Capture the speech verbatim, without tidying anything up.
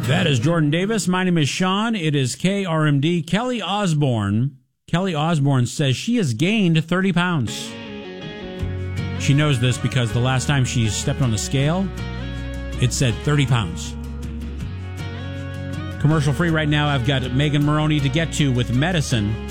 That is Jordan Davis. My name is Sean. It is K R M D. Kelly Osbourne. Kelly Osbourne says she has gained thirty pounds. She knows this because the last time she stepped on the scale, it said thirty pounds. Commercial free right now. I've got Megan Maroney to get to with medicine.